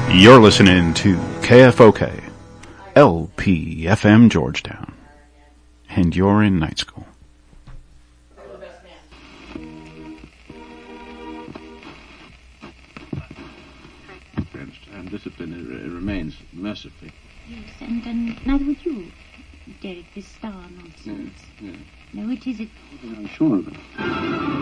You're listening to KFOK, LPFM Georgetown, and you're in night school. And discipline remains mercifully. Yes, and neither would you, Derek, this star nonsense. Yes. No, it isn't. I'm sure of it.